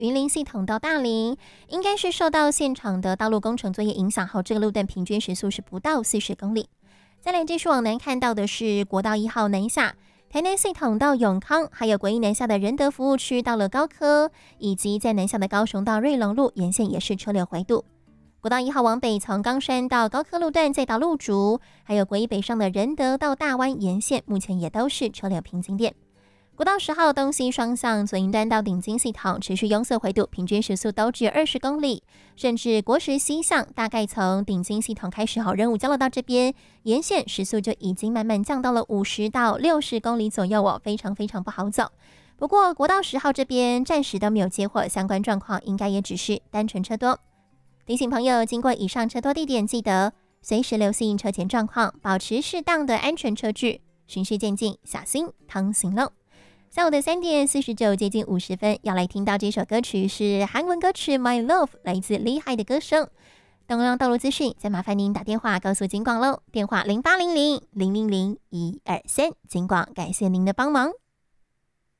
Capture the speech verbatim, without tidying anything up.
云林系统到大林，应该是受到现场的道路工程作业影响后，这个路段平均时速是不到四十公里。再来继续往南看到的是国道一号南下，台南系统到永康，还有国一南下的仁德服务区到了高科，以及在南下的高雄到瑞隆路沿线也是车流回堵。国道一号往北从冈山到高科路段，再到路竹，还有国一北上的仁德到大湾沿线，目前也都是车流瓶颈点。国道十号东西双向左营端到顶金系统持续拥塞回堵，平均时速都只有二十公里，甚至国十西向大概从顶金系统开始后，仁武交流道这边沿线时速就已经慢慢降到了五十到六十公里左右哦，非常非常不好走。不过国道十号这边暂时都没有接获相关状况，应该也只是单纯车多。提醒朋友，经过以上车多地点，记得随时留心车前状况，保持适当的安全车距，循序渐进，小心趟行喽。下午的三点四十九，接近五十分，要来听到这首歌曲是韩文歌曲《My Love》，来自厉害的歌声。同样道路资讯，再麻烦您打电话告诉警广喽，电话零八零零零零零一二三，警广感谢您的帮忙。